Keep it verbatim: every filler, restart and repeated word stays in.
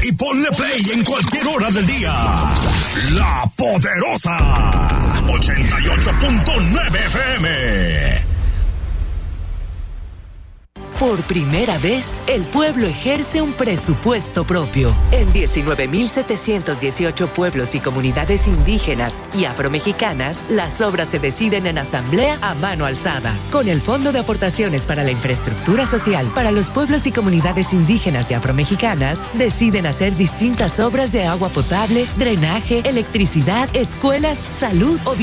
y ponle play en cualquier hora del día. La Poderosa ochenta y ocho punto nueve F M. Por primera vez, el pueblo ejerce un presupuesto propio. En diecinueve mil setecientos dieciocho pueblos y comunidades indígenas y afromexicanas, las obras se deciden en asamblea a mano alzada. Con el Fondo de Aportaciones para la Infraestructura Social para los pueblos y comunidades indígenas y afromexicanas, deciden hacer distintas obras de agua potable, drenaje, electricidad, escuelas, salud o